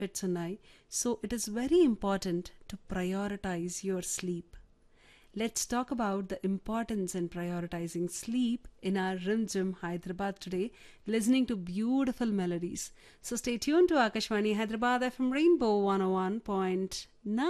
bits ఉన్నాయి. So it is very important to prioritize your sleep. Let's talk about the importance in prioritizing sleep in our Rim Gym Hyderabad today, listening to beautiful melodies. So stay tuned to Akashvani Hyderabad FM Rainbow 101.9.